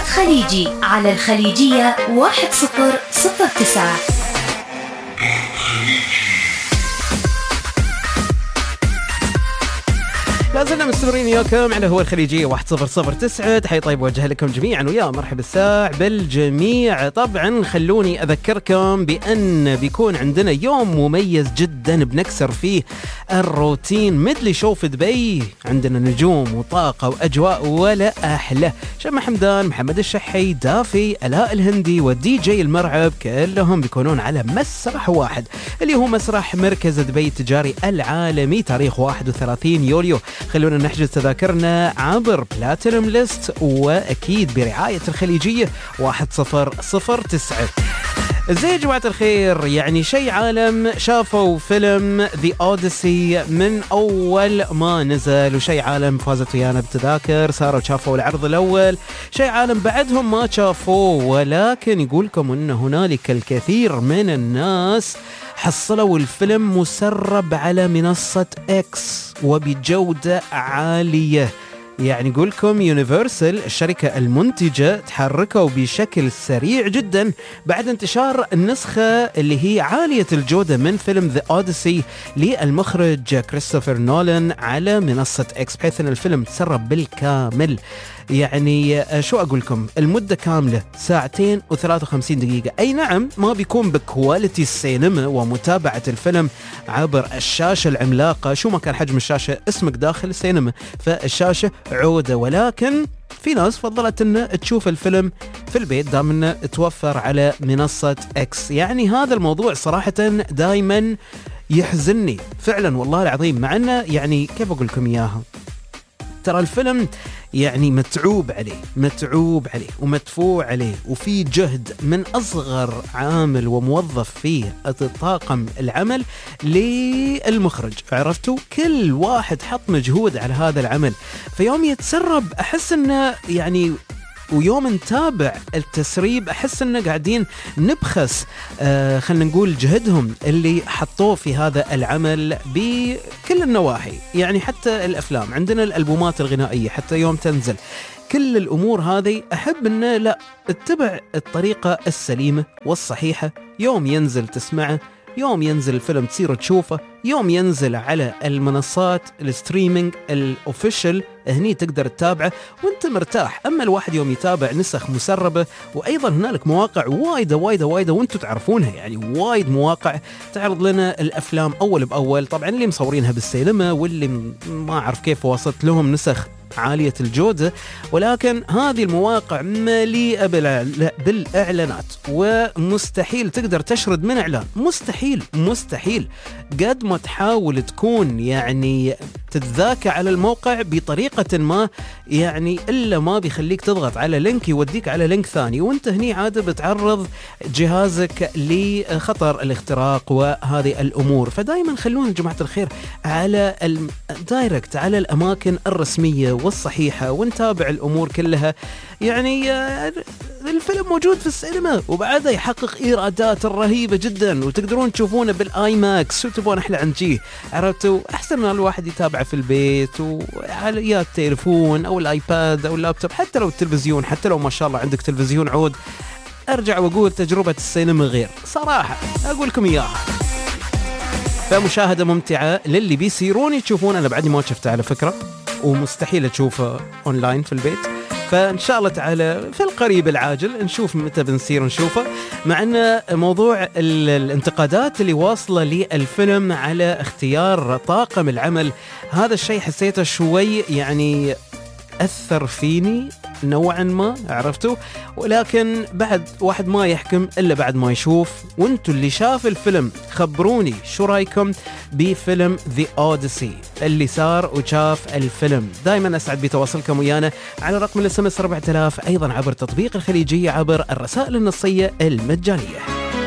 خليجي على الخليجية 1009. لازلنا مستمرين وياكم على هو الخليجية 1009. تحية طيب وجه لكم جميعا ويا مرحبا الساع بالجميع. طبعا خلوني أذكركم بأن بيكون عندنا يوم مميز جدا بنكسر فيه الروتين. مدلي شو في دبي، عندنا نجوم وطاقة وأجواء ولا أحلى. شمع حمدان، محمد الشحي، دافي، ألاء الهندي والدي جي المرعب كلهم بيكونون على مسرح واحد اللي هو مسرح مركز دبي التجاري العالمي تاريخ 31 يوليو. خلونا نحجز تذاكرنا عبر بلاتينوم ليست وأكيد برعاية الخليجية 1009. زي يا جماعة الخير، يعني شيء عالم شافوا فيلم The Odyssey من أول ما نزل، وشيء عالم فازت ويانا بتذاكر، صاروا شافوا العرض الأول. شيء عالم بعدهم ما شافوه، ولكن يقولكم أن هنالك الكثير من الناس حصلوا الفيلم مسرب على منصة إكس وبجودة عالية. يعني يقولكم يونيفرسال الشركة المنتجة تحركوا بشكل سريع جدا بعد انتشار النسخة اللي هي عالية الجودة من فيلم The Odyssey للمخرج كريستوفر نولان على منصة إكس، بحيث أن الفيلم تسرب بالكامل. يعني شو أقولكم، المدة كاملة 2 و53 دقيقة. أي نعم ما بيكون بكواليتي السينما ومتابعة الفيلم عبر الشاشة العملاقة، شو ما كان حجم الشاشة اسمك داخل السينما فالشاشة عودة، ولكن في ناس فضلت أن تشوف الفيلم في البيت دام أنه توفر على منصة إكس. يعني هذا الموضوع صراحة دايما يحزنني فعلا والله العظيم، مع أنه يعني كيف أقول لكم إياها، ترى الفيلم يعني متعوب عليه ومدفوع عليه، وفي جهد من أصغر عامل وموظف فيه طاقم العمل للمخرج، عرفتوا؟ كل واحد حط مجهود على هذا العمل. فيوم يتسرب أحس أنه يعني، ويوم نتابع التسريب أحس أنه قاعدين نبخس خلنا نقول جهدهم اللي حطوه في هذا العمل بكل النواحي. يعني حتى الأفلام عندنا، الألبومات الغنائية حتى يوم تنزل، كل الأمور هذه أحب أنه لا اتبع الطريقة السليمة والصحيحة. يوم ينزل تسمعه، يوم ينزل الفيلم تصير تشوفه، يوم ينزل على المنصات الستريمينج الأوفيشل هني تقدر تتابعه وانت مرتاح. أما الواحد يوم يتابع نسخ مسربة، وأيضا هنالك مواقع وايدة وانتم تعرفونها، يعني وايد مواقع تعرض لنا الأفلام أول بأول، طبعا اللي مصورينها بالسينما واللي ما أعرف كيف وصلت لهم نسخ عالية الجودة، ولكن هذه المواقع مليئة بالإعلانات، ومستحيل تقدر تشرد من إعلان، مستحيل قد ما تحاول تكون يعني تتذاكى على الموقع بطريقة ما، يعني إلا ما بيخليك تضغط على لينك يوديك على لينك ثاني، وانت هني عادة بتعرض جهازك لخطر الاختراق وهذه الأمور. فدايما خلونا جماعة الخير على الدايركت، على الأماكن الرسمية والصحيحة، ونتابع الأمور كلها. يعني الفيلم موجود في السينما وبعدها يحقق إيرادات رهيبة جدا، وتقدرون تشوفونه بالآي ماكس. شو تبون أحلى عن جيه، عرفتوا؟ أحسن من الواحد يتابع في البيت وعلى يا التليفون أو الآيباد أو اللابتوب، حتى لو التلفزيون، حتى لو ما شاء الله عندك تلفزيون عود. أرجع وأقول تجربة السينما غير صراحة، أقول لكم إياها. فمشاهدة ممتعة للي بيصيرون يشوفون. أنا بعدني ما شفته على فكرة، ومستحيل تشوفه أونلاين في البيت، فإن شاء الله تعالى في القريب العاجل نشوف متى بنصير نشوفه. مع أن موضوع الانتقادات اللي واصلة للفيلم على اختيار طاقم العمل، هذا الشيء حسيته شوي يعني أثر فيني نوعا ما، عرفتوا؟ ولكن بعد واحد ما يحكم إلا بعد ما يشوف. وانتوا اللي شاف الفيلم خبروني شو رأيكم بفيلم The Odyssey اللي صار وشاف الفيلم. دايما أسعد بتواصلكم ويانا على رقم SMS 4000، أيضا عبر تطبيق الخليجية، عبر الرسائل النصية المجانية.